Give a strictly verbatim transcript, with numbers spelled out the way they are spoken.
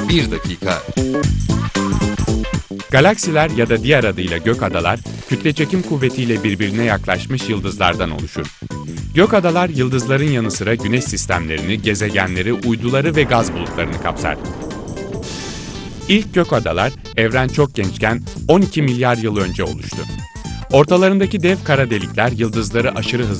bir dakika. Galaksiler ya da diğer adıyla gökadalar, kütle çekim kuvvetiyle birbirine yaklaşmış yıldızlardan oluşur. Gökadalar, yıldızların yanı sıra güneş sistemlerini, gezegenleri, uyduları ve gaz bulutlarını kapsar. İlk gökadalar, evren çok gençken on iki milyar yıl önce oluştu. Ortalarındaki dev kara delikler yıldızları aşırı hızlı